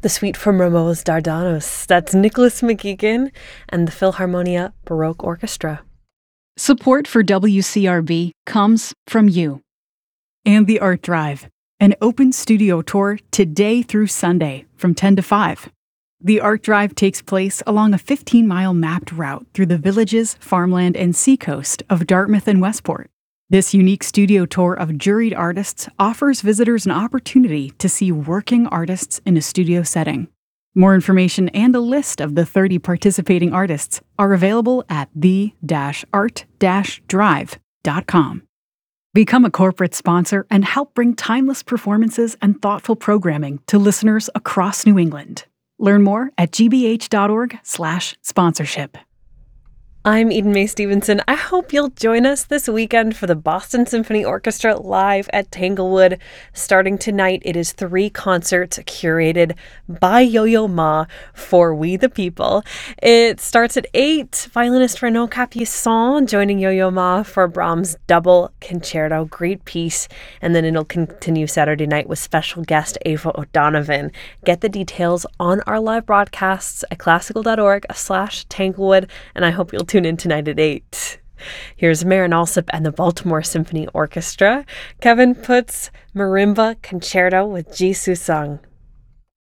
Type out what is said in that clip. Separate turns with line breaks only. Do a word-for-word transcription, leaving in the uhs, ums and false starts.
The suite from Rameau's Dardanos. That's Nicholas McGeegan and the Philharmonia Baroque Orchestra.
Support for W C R B comes from you. And the Art Drive, an open studio tour today through Sunday from ten to five. The Art Drive takes place along a fifteen-mile mapped route through the villages, farmland, and seacoast of Dartmouth and Westport. This unique studio tour of juried artists offers visitors an opportunity to see working artists in a studio setting. More information and a list of the thirty participating artists are available at the art drive dot com. Become a corporate sponsor and help bring timeless performances and thoughtful programming to listeners across New England. Learn more at g b h dot org slash sponsorship.
I'm Eden Mae Stevenson. I hope you'll join us this weekend for the Boston Symphony Orchestra live at Tanglewood. Starting tonight, it is three concerts curated by Yo-Yo Ma for We the People. It starts at eight. Violinist Renaud Capuçon joining Yo-Yo Ma for Brahms' double concerto, great piece. And then it'll continue Saturday night with special guest Ava O'Donovan. Get the details on our live broadcasts at classical dot org slash Tanglewood, and I hope you'll tune in tonight at eight. Here's Marin Alsop and the Baltimore Symphony Orchestra. Kevin Puts Marimba Concerto with Ji Soo Sung.